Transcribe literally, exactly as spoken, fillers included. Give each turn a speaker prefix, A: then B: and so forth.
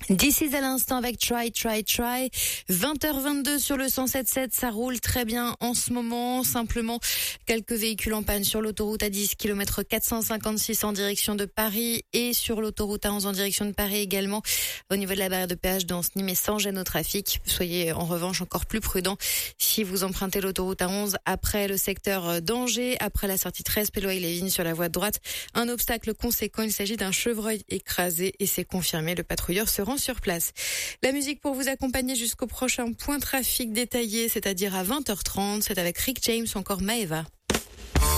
A: This is à l'instant avec Try, Try, Try. vingt heures vingt-deux sur le cent sept virgule sept, ça roule très bien en ce moment. Simplement, quelques véhicules en panne sur l'autoroute A dix, kilomètre quatre cent cinquante-six en direction de Paris et sur l'autoroute A onze en direction de Paris également. Au niveau de la barrière de péage d'Anceny, mais sans gêne au trafic. Soyez en revanche encore plus prudents si vous empruntez l'autoroute A onze après le secteur d'Angers, après la sortie treize Péloy-les-Vignes sur la voie de droite. Un obstacle conséquent, il s'agit d'un chevreuil écrasé et c'est confirmé. Le patrouilleur se rend sur place. La musique pour vous accompagner jusqu'au prochain point trafic détaillé, c'est-à-dire à vingt heures trente. C'est avec Rick James ou encore Maeva.